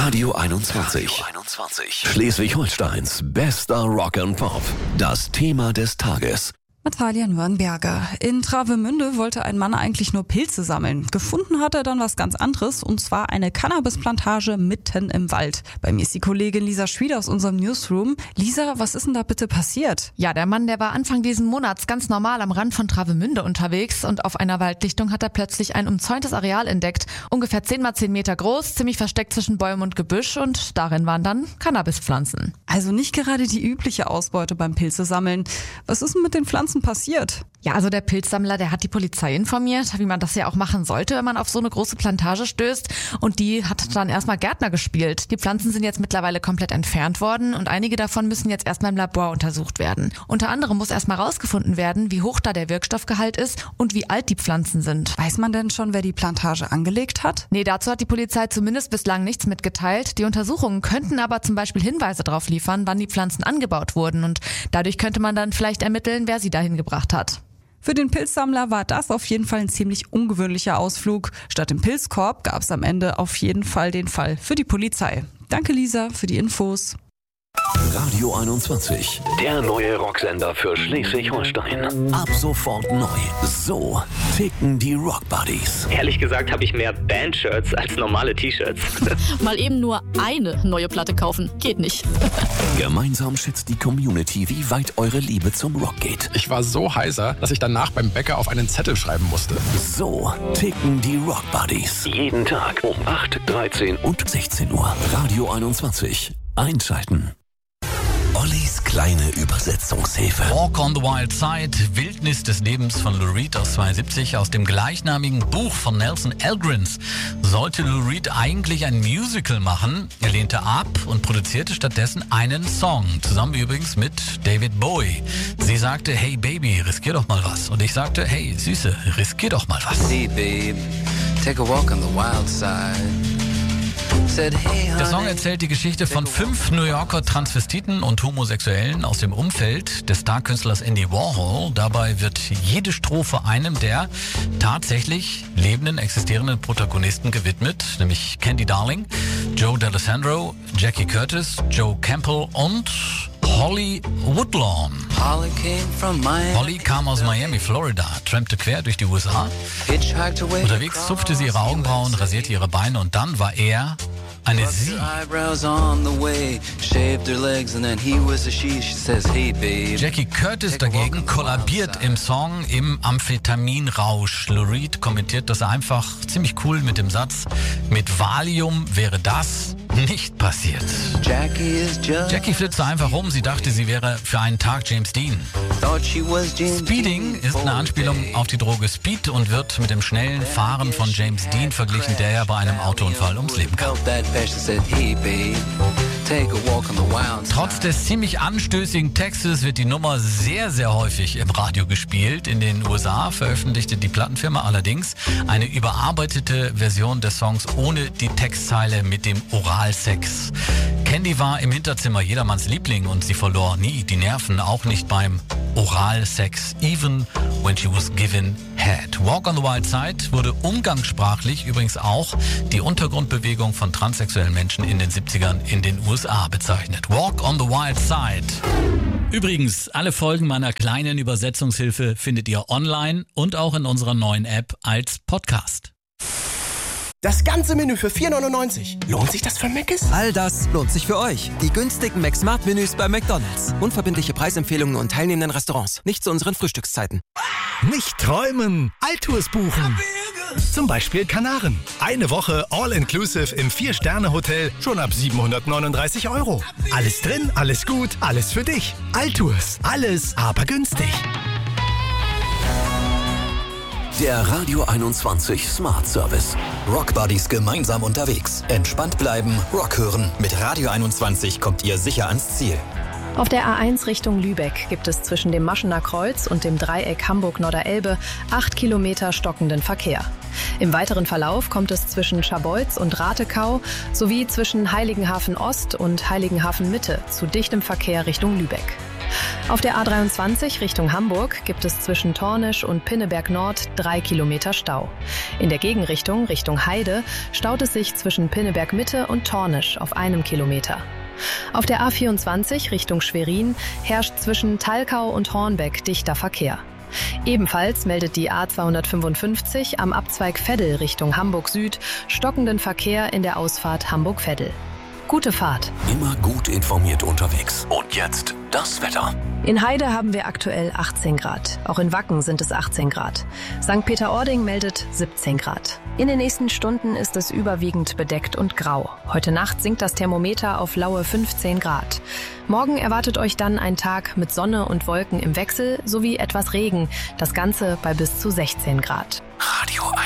Radio 21. Schleswig-Holsteins bester Rock and Pop. Das Thema des Tages. Natalia Nürnberger. In Travemünde wollte ein Mann eigentlich nur Pilze sammeln. Gefunden hat er dann was ganz anderes, und zwar eine Cannabisplantage mitten im Wald. Bei mir ist die Kollegin Lisa Schwied aus unserem Newsroom. Lisa, was ist denn da bitte passiert? Ja, der Mann, der war Anfang diesen Monats ganz normal am Rand von Travemünde unterwegs und auf einer Waldlichtung hat er plötzlich ein umzäuntes Areal entdeckt. Ungefähr 10 mal 10 Meter groß, ziemlich versteckt zwischen Bäumen und Gebüsch, und darin waren dann Cannabispflanzen. Also nicht gerade die übliche Ausbeute beim Pilzesammeln. Was ist denn mit den Pflanzen passiert? Ja, also der Pilzsammler, der hat die Polizei informiert, wie man das ja auch machen sollte, wenn man auf so eine große Plantage stößt. Und die hat dann erstmal Gärtner gespielt. Die Pflanzen sind jetzt mittlerweile komplett entfernt worden und einige davon müssen jetzt erstmal im Labor untersucht werden. Unter anderem muss erstmal rausgefunden werden, wie hoch da der Wirkstoffgehalt ist und wie alt die Pflanzen sind. Weiß man denn schon, wer die Plantage angelegt hat? Nee, dazu hat die Polizei zumindest bislang nichts mitgeteilt. Die Untersuchungen könnten aber zum Beispiel Hinweise darauf liefern, wann die Pflanzen angebaut wurden, und dadurch könnte man dann vielleicht ermitteln, wer sie dahin gebracht hat. Für den Pilzsammler war das auf jeden Fall ein ziemlich ungewöhnlicher Ausflug. Statt dem Pilzkorb gab es am Ende auf jeden Fall den Fall für die Polizei. Danke Lisa für die Infos. Radio 21, der neue Rocksender für Schleswig-Holstein. Ab sofort neu. So ticken die Rock Buddies. Ehrlich gesagt habe ich mehr Band-Shirts als normale T-Shirts. Mal eben nur eine neue Platte kaufen, geht nicht. Gemeinsam schätzt die Community, wie weit eure Liebe zum Rock geht. Ich war so heiser, dass ich danach beim Bäcker auf einen Zettel schreiben musste. So ticken die Rock Buddies. Jeden Tag um 8, 13 und 16 Uhr. Radio 21. Einschalten. Ollis kleine Übersetzungshilfe. Walk on the Wild Side, Wildnis des Lebens von Lou Reed aus 72, aus dem gleichnamigen Buch von Nelson Algrins. Sollte Lou Reed eigentlich ein Musical machen? Er lehnte ab und produzierte stattdessen einen Song, zusammen übrigens mit David Bowie. Sie sagte, hey Baby, riskier doch mal was. Und ich sagte, hey Süße, riskier doch mal was. Hey babe, take a walk on the wild side. Der Song erzählt die Geschichte von 5 New Yorker Transvestiten und Homosexuellen aus dem Umfeld des Starkünstlers Andy Warhol. Dabei wird jede Strophe einem der tatsächlich lebenden, existierenden Protagonisten gewidmet, nämlich Candy Darling, Joe D'Alessandro, Jackie Curtis, Joe Campbell und Holly Woodlawn. Holly kam aus Miami, Florida, trampte quer durch die USA. Unterwegs zupfte sie ihre Augenbrauen, rasierte ihre Beine, und dann war er eine Sie. Jackie Curtis dagegen kollabiert im Song im Amphetaminrausch. Lou Reed kommentiert das einfach ziemlich cool mit dem Satz, mit Valium wäre das nicht passiert. Jackie flitzte einfach um, sie dachte, sie wäre für einen Tag James Dean. Speeding ist eine Anspielung auf die Droge Speed und wird mit dem schnellen Fahren von James Dean verglichen, der ja bei einem Autounfall ums Leben kam. Trotz des ziemlich anstößigen Textes wird die Nummer sehr, sehr häufig im Radio gespielt. In den USA veröffentlichte die Plattenfirma allerdings eine überarbeitete Version des Songs ohne die Textzeile mit dem Oralsex. Candy war im Hinterzimmer jedermanns Liebling und sie verlor nie die Nerven, auch nicht beim Oralsex, even when she was given head. Walk on the Wild Side wurde umgangssprachlich übrigens auch die Untergrundbewegung von transsexuellen Menschen in den 70ern in den USA bezeichnet. Walk on the Wild Side. Übrigens, alle Folgen meiner kleinen Übersetzungshilfe findet ihr online und auch in unserer neuen App als Podcast. Das ganze Menü für 4,99. Lohnt sich das für Mc's? All das lohnt sich für euch. Die günstigen McSmart-Menüs bei McDonald's. Unverbindliche Preisempfehlungen und teilnehmenden Restaurants. Nicht zu unseren Frühstückszeiten. Nicht träumen, Alltours buchen. Zum Beispiel Kanaren. Eine Woche All-Inclusive im 4-Sterne-Hotel schon ab 739 €. Alles drin, alles gut, alles für dich. Alltours. Alles, aber günstig. Der Radio 21 Smart Service. Rock Buddies gemeinsam unterwegs. Entspannt bleiben, Rock hören. Mit Radio 21 kommt ihr sicher ans Ziel. Auf der A1 Richtung Lübeck gibt es zwischen dem Maschener Kreuz und dem Dreieck Hamburg-Norderelbe 8 Kilometer stockenden Verkehr. Im weiteren Verlauf kommt es zwischen Scharbeutz und Ratekau sowie zwischen Heiligenhafen Ost und Heiligenhafen Mitte zu dichtem Verkehr Richtung Lübeck. Auf der A23 Richtung Hamburg gibt es zwischen Tornisch und Pinneberg Nord 3 Kilometer Stau. In der Gegenrichtung Richtung Heide staut es sich zwischen Pinneberg Mitte und Tornisch auf 1 Kilometer. Auf der A24 Richtung Schwerin herrscht zwischen Thalkau und Hornbeck dichter Verkehr. Ebenfalls meldet die A255 am Abzweig Veddel Richtung Hamburg Süd stockenden Verkehr in der Ausfahrt Hamburg-Veddel. Gute Fahrt. Immer gut informiert unterwegs. Und jetzt das Wetter. In Heide haben wir aktuell 18 Grad. Auch in Wacken sind es 18 Grad. St. Peter-Ording meldet 17 Grad. In den nächsten Stunden ist es überwiegend bedeckt und grau. Heute Nacht sinkt das Thermometer auf laue 15 Grad. Morgen erwartet euch dann ein Tag mit Sonne und Wolken im Wechsel sowie etwas Regen. Das Ganze bei bis zu 16 Grad. Radio